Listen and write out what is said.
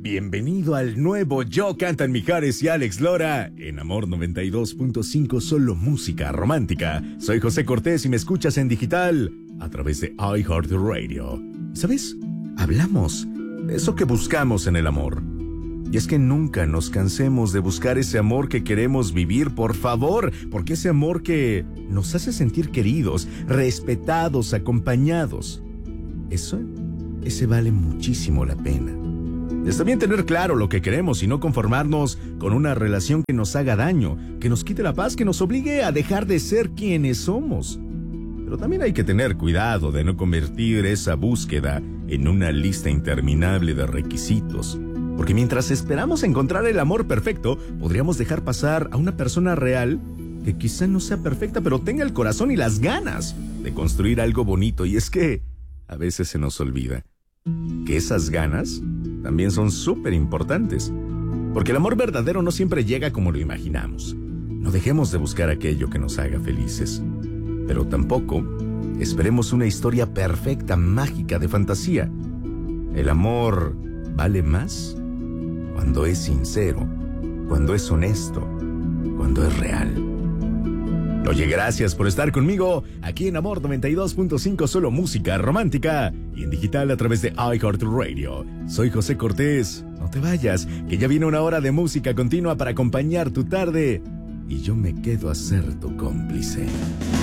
Bienvenido al nuevo Yo Cantan Mijares y Alex Lora en Amor 92.5, solo música romántica. Soy José Cortés y me escuchas en digital a través de iHeartRadio. ¿Sabes? Hablamos de eso que buscamos en el amor. Y es que nunca nos cansemos de buscar ese amor que queremos vivir, por favor, porque ese amor que nos hace sentir queridos, respetados, acompañados. Ese vale muchísimo la pena. Está bien tener claro lo que queremos y no conformarnos con una relación que nos haga daño, que nos quite la paz, que nos obligue a dejar de ser quienes somos. Pero también hay que tener cuidado de no convertir esa búsqueda en una lista interminable de requisitos. Porque mientras esperamos encontrar el amor perfecto, podríamos dejar pasar a una persona real que quizá no sea perfecta, pero tenga el corazón y las ganas de construir algo bonito. Y es que a veces se nos olvida que esas ganas también son súper importantes. Porque el amor verdadero no siempre llega como lo imaginamos. No dejemos de buscar aquello que nos haga felices. Pero tampoco esperemos una historia perfecta, mágica, de fantasía. El amor vale más cuando es sincero, cuando es honesto, cuando es real. Oye, gracias por estar conmigo aquí en Amor 92.5, solo música romántica y en digital a través de iHeartRadio. Soy José Cortés. No te vayas, que ya viene una hora de música continua para acompañar tu tarde y yo me quedo a ser tu cómplice.